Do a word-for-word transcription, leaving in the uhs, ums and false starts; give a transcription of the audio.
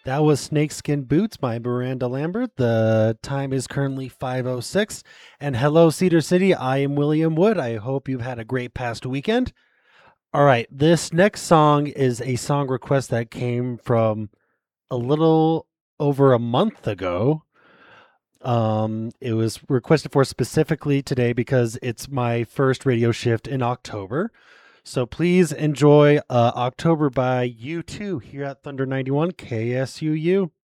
That was Snakeskin Boots by Miranda Lambert. The time is currently five oh six. And hello, Cedar City. I am William Wood. I hope you've had a great past weekend. All right, this next song is a song request that came from a little over a month ago. Um, it was requested for specifically today because it's my first radio shift in October. So please enjoy uh, October by U two here at Thunder ninety-one K S U U.